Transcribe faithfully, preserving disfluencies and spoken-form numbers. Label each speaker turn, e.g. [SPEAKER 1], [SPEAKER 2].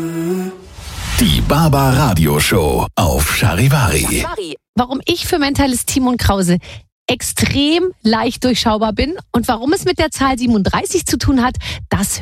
[SPEAKER 1] Die Baba Radio Show auf Charivari.
[SPEAKER 2] Warum ich für Mentalist Timon Krause extrem leicht durchschaubar bin und warum es mit der Zahl siebenunddreißig zu tun hat, das